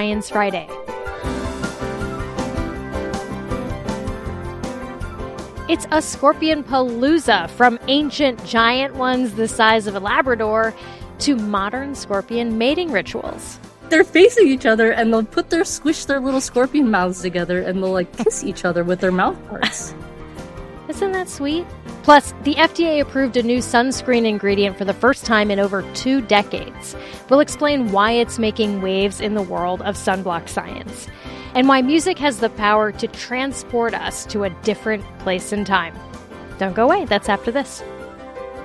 Science Friday. It's a scorpion palooza, from ancient giant ones the size of a Labrador to modern scorpion mating rituals. They're facing each other and they'll squish their little scorpion mouths together and they'll kiss each other with their mouth parts. Isn't that sweet? Plus, the FDA approved a new sunscreen ingredient for the first time in over 2 decades. We'll explain why it's making waves in the world of sunblock science, and why music has the power to transport us to a different place in time. Don't go away, that's after this.